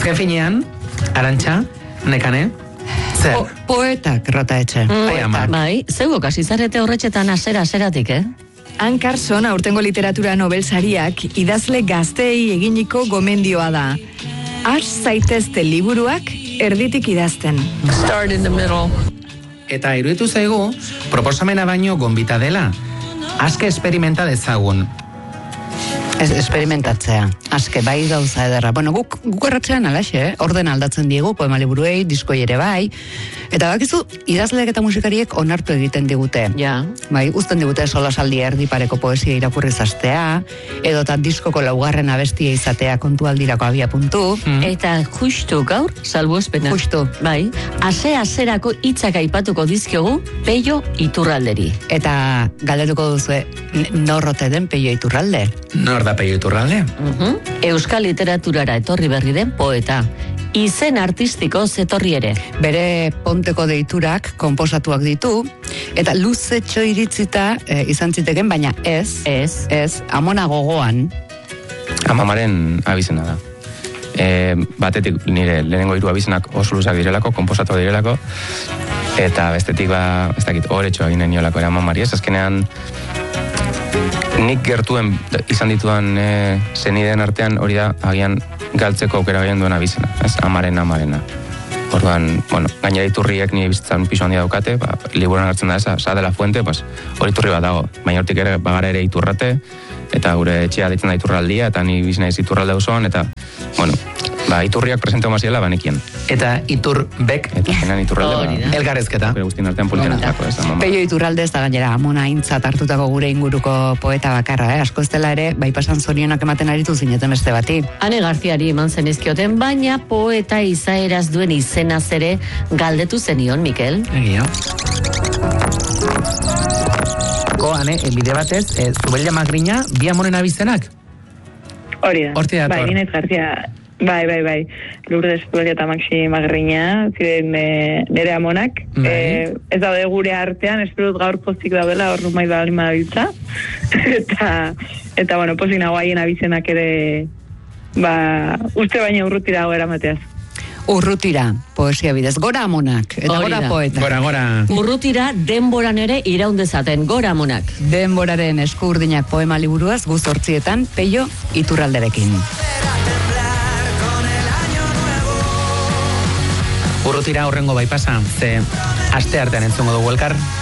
Azken finean, Arantxa, Nekane, zer? Poetak, Rota Etxe. Bai, zeugo kasi zarete horretxetan aseratik, Ann Carson, aurtengo literatura Nobel sariak, idazle gazteei eginiko gomendioa da. Has zaitezte liburuak erditik idazten. Start in the middle. Eta iruditu zaigu, proposamena baino gonbita dela. Azke esperimenta dezagun. Esperimentatzea. Azke, bai gauza ederra. Bueno, guk erratzean alaxe, orden aldatzen diegu, poema liburuei, diskoi ere bai. Eta bakizu, idazleek eta musikariek onartu egiten digute. Ja. Bai, uzten digute solasaldi erdi pareko poesia irakurriz hastea, edota diskoko laugarren abestia izatea kontualdirako abia puntu. Eta justu gaur, salbuespena. Justu. Bai, aserako hitzak aipatuko dizkiogu Peio Iturralderi. Eta galdetuko duzu, norrote den Peio Iturralde? Nor da Peio Iturralde? Euskal literaturara etorri berri den poeta. Izen artistiko zetorri ere. Bere Ponteko deiturak konposatuak ditu, eta luzetxo iritzita izan ziteken, baina ez, Amona gogoan. Amamaren abizena da. Batetik nire lehenengo 3 abizenak oso luzak direlako, konposatuak direlako, eta bestetik ez dakit, horretxo eginen niolako era Amamari, ez azkenean nik gertuen izan dituan zenideen artean hori da agian galtzeko aukera gehien duen abizena, ez? Amarena. Orduan, bueno, gainera iturriek nire bizitzan piso handia daukate, liburuan hartzen da esa de la fuente, hori iturri bat dago, baina hortik ere bagara ere Iturrate, eta gure etxea deitzen da Iturraldia, eta ni bizina ez Iturralde osoan, eta, bueno, iturriak presenteo maziela banekien. Eta Iturbek, eta zenean Iturralde, elgarrezketa. Bere guztien artean politenetako ez da, mama. Peio Iturralde ez da gainera Amona aintzat hartutako gure inguruko poeta bakarra, asko ez dela ere, bai pasan zorionak ematen aritu zineten beste bati. Ane Garziari eman zenizkioten, baina poeta izaeraz duen izenaz ere galdetu zenion, Mikel. Egia. Ane, bide batez, Zubella Magrina, bi amonen abizenak? Hori da. Horti dator. Bai, Inez Garzia, bai. Lourdes Zubella eta Maxi Magrina, ziren nire amonak. Ez daude gure artean, espero dut gaur pozik daudela, hor numai da alima dabiltza. Eta, bueno, pozik nago haien abizenak ere, uste baina urrutira hau eramateaz. Urrutira, poesia bidez, gora amonak, eta gora poeta. Gora. Urrutira denboran ere iraundezaten, gora amonak. Denboraren eskurdinak poema liburuaz guzortzietan Peio Iturralderekin. Urrutira horrengo bai pasa, ze aste artean entzungo dugu elkar.